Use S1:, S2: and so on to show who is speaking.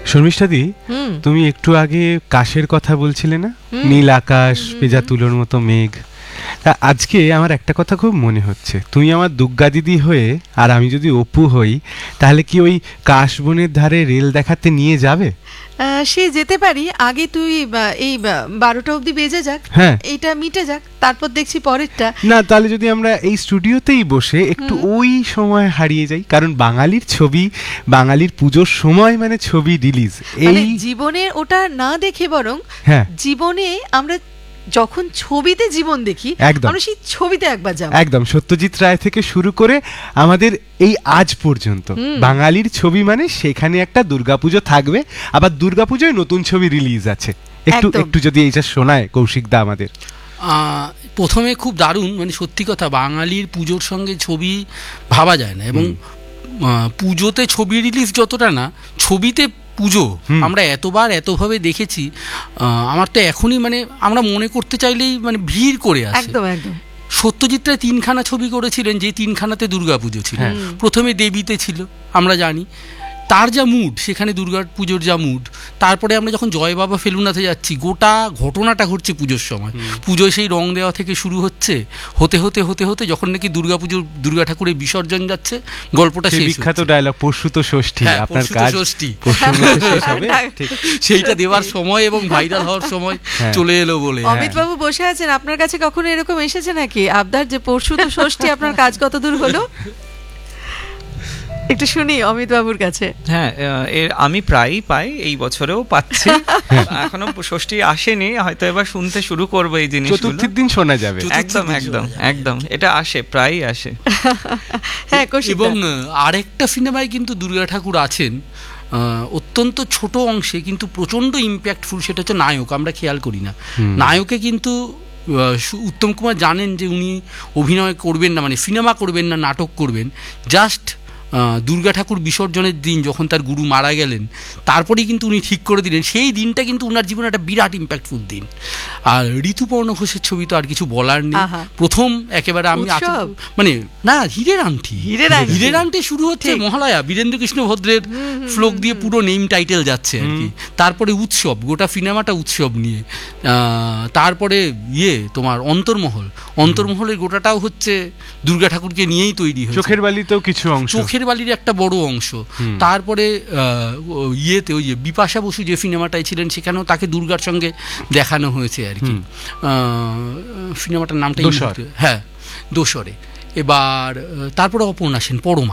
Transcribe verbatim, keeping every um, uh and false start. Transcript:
S1: শর্মিষ্ঠাদি, তুমি একটু আগে কাশের কথা বলছিলে না, নীল আকাশ, পেজা তুলোর মতো মেঘ। তা আজকে আমার একটা কথা খুব মনে হচ্ছে, তুমি আমার দুর্গা দিদি হয়ে আর আমি যদি অপু হই, তাহলে কি ওই কাশবনের ধারে রেল দেখাতে নিয়ে যাবে?
S2: সে যেতে পারি, আগে তুই এই বারোটা অবধি বেজে যাক,
S1: হ্যাঁ
S2: এইটা মিটে যাক, তারপর দেখছি পরেরটা।
S1: না, তাহলে যদি আমরা এই স্টুডিওতেই বসে একটু ওই সময় হারিয়ে যাই, কারণ বাঙালির ছবি, বাঙালির পুজোর সময় মানে ছবি রিলিজ, এই
S2: জীবনের ওটা না দেখে বরং
S1: হ্যাঁ
S2: জীবনে আমরা যখন ছবিতে জীবন দেখি, আমরা সেই ছবিতে একবার যাব।
S1: একদম সত্যজিৎ রায় থেকে শুরু করে আমাদের এই আজ পর্যন্ত বাঙালির ছবি মানে সেখানে একটা দুর্গাপুজো থাকবে, আবার দুর্গাপুজোয় নতুন ছবি রিলিজ আছে। একটু একটু যদি এইটা শোনায় কৌশিক দা আমাদের।
S3: প্রথমে খুব দারুণ, মানে সত্যি কথা, বাঙালির পুজোর সঙ্গে ছবি ভাবা যায় না, এবং পুজোতে ছবি রিলিজ যতটা না, ছবিতে পুজো আমরা এতবার এতভাবে দেখেছি, আমার তো এখনই মানে আমরা মনে করতে চাইলেই মানে ভিড় করে আসে।
S2: একদম একদম।
S3: সত্যজিৎ রায় তিনখানা ছবি করেছিলেন, যে তিনখানাতে দুর্গাপুজো ছিল। প্রথমে দেবীতে ছিল, আমরা জানি তার যা মুড, সেখানে দুর্গা পুজোর যা মুড। তারপরে আমরা যখন জয় বাবা ফেলুনাতে যাচ্ছি, গোটা ঘটনাটা ঘটছে পুজোর সময়। পুজোয় সেই রং দেওয়া থেকে শুরু হচ্ছে, হতে হতে হতে হতে যখন নাকি দুর্গা পুজোর দুর্গা ঠাকুরের বিসর্জন যাচ্ছে, গল্পটা শেষ।
S1: বিখ্যাত ডায়লগ পরশু তো ষষ্ঠী, আপনার কাজ
S3: ষষ্ঠী,
S1: ঠিক
S3: সেইটা দেওয়ার সময় এবং ভাইরাল হওয়ার সময় চলে এলো বলে।
S2: অমিত বাবু বসে আছেন, আপনার কাছে কখনো এরকম এসেছে নাকি আবদার যে পরশু তো ষষ্ঠী, আপনার কাজ কত দূর হলো? একটু শুনি অমিত বাবুর কাছে।
S4: হ্যাঁ, আমি প্রায়ই পাই, এই বছরেও পাচ্ছি। এখনো ষষ্ঠী আসেনি, হয়তো এবার শুনতে শুরু করবো এই জিনিসগুলো,
S1: চতুর্থীর দিন শোনা যাবে।
S4: একদম একদম একদম, এটা আসে, প্রায়ই আসে।
S2: হ্যাঁ,
S3: এবং আরেকটা সিনেমায় কিন্তু দুর্গা ঠাকুর আছেন অত্যন্ত ছোট অংশে, কিন্তু প্রচন্ড ইম্প্যাক্টফুল, সেটা হচ্ছে নায়ক। আমরা খেয়াল করি না, নায়কে কিন্তু উত্তম কুমার জানেন যে উনি অভিনয় করবেন না, মানে সিনেমা করবেন না, নাটক করবেন। জাস্ট দুর্গা ঠাকুর বিসর্জনের দিন যখন তার গুরু মারা গেলেন, তারপরেই কিন্তু উনি ঠিক করে দিলেন, সেই দিনটা কিন্তু উনার জীবনে একটা বিরাট ইম্প্যাক্টফুল দিন। আর ঋতুপর্ণ ঘোষের ছবি তো আর কিছু বলার নেই। প্রথম একেবারে আমি মানে না, হীরের আংটি, হীরের আংটি শুরু হচ্ছে মহালয়া, বীরেন্দ্র কৃষ্ণ ভদ্রের ফ্লোক দিয়ে পুরো নেম টাইটেল যাচ্ছে আর কি। তারপরে উৎসব, গোটা সিনেমাটা উৎসব নিয়ে। তারপরে ইয়ে তোমার অন্তর্মহল, অন্তর্মহলের গোটাটাও হচ্ছে দুর্গা ঠাকুরকে নিয়েই তৈরি হয়েছে।
S1: চোখের বালিতেও কিছু অংশ,
S3: চোখের বালির একটা বড় অংশ। তারপরে ইয়েতে ওই যে বিপাশা বসু যে সিনেমাটায় ছিলেন, সেখানেও তাকে দুর্গার সঙ্গে দেখানো হয়েছে আর কি। সিনেমাটার নামটা, হ্যাঁ, দোসরে। এবার তারপরে অপর্ণা সেন, পরমা।